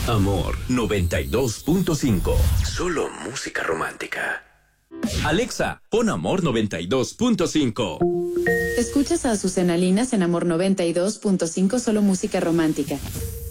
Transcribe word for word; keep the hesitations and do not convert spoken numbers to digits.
Amor noventa y dos punto cinco. Solo música romántica. Alexa, pon Amor noventa y dos punto cinco. Escuchas a Azucena Linas en Amor noventa y dos punto cinco, solo música romántica.